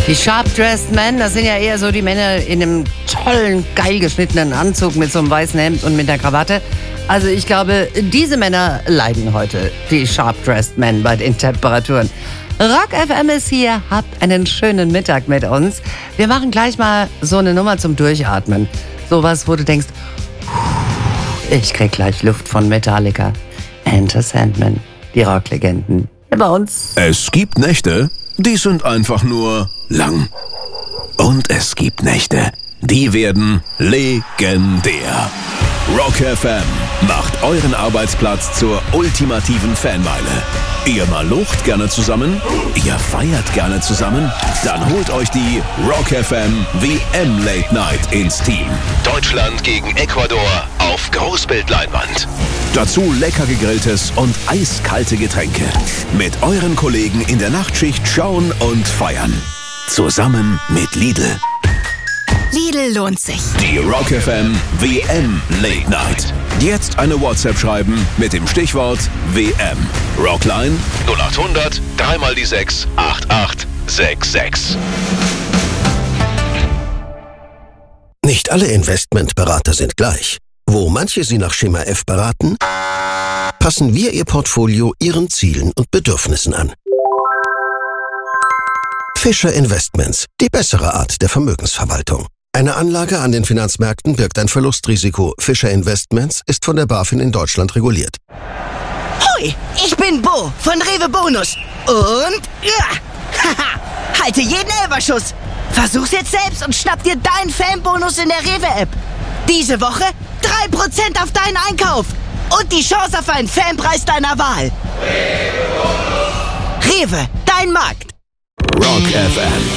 Die Sharp-Dressed Men, das sind ja eher so die Männer in einem tollen, geil geschnittenen Anzug mit so einem weißen Hemd und mit einer Krawatte. Also ich glaube, diese Männer leiden heute, die Sharp-Dressed Men bei den Temperaturen. Rock FM ist hier, habt einen schönen Mittag mit uns. Wir machen gleich mal so eine Nummer zum Durchatmen. Sowas, wo du denkst, ich krieg gleich Luft von Metallica. Enter Sandman, die Rocklegenden. Hier bei uns. Es gibt Nächte, die sind einfach nur lang. Und es gibt Nächte, die werden legendär. Rock FM macht euren Arbeitsplatz zur ultimativen Fanmeile. Ihr malocht gerne zusammen? Ihr feiert gerne zusammen? Dann holt euch die Rock FM WM Late Night ins Team. Deutschland gegen Ecuador auf Großbildleinwand. Dazu lecker gegrilltes und eiskalte Getränke. Mit euren Kollegen in der Nachtschicht schauen und feiern. Zusammen mit Lidl. Lidl lohnt sich. Die Rock FM WM Late Night. Jetzt eine WhatsApp schreiben mit dem Stichwort WM. Rockline 0800 3 die 6 8866. Nicht alle Investmentberater sind gleich. Wo manche Sie nach Schema F beraten, passen wir Ihr Portfolio Ihren Zielen und Bedürfnissen an. Fischer Investments, die bessere Art der Vermögensverwaltung. Eine Anlage an den Finanzmärkten birgt ein Verlustrisiko. Fischer Investments ist von der BaFin in Deutschland reguliert. Hoi, ich bin Bo von Rewe Bonus. Und haha, halte jeden Elferschuss. Versuch's jetzt selbst und schnapp dir deinen Fanbonus in der Rewe-App. Diese Woche 3% auf deinen Einkauf und die Chance auf einen Fanpreis deiner Wahl. Rewe, dein Markt. Rock FM.